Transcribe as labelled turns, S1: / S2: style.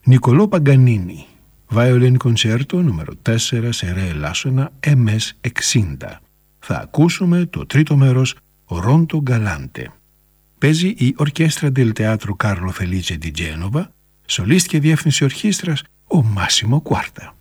S1: Νικολό Παγκανίνι, Violin Concerto νούμερο 4 σε ρε ελάσσονα MS-60. Θα ακούσουμε το τρίτο μέρος, Ρόντο Γκαλάντε. Παίζει η Ορκέστρα del Teatro Carlo Felice di Genova, σολίστ και διεύθυνση ορχήστρας ο Μάσιμο Κουάρτα.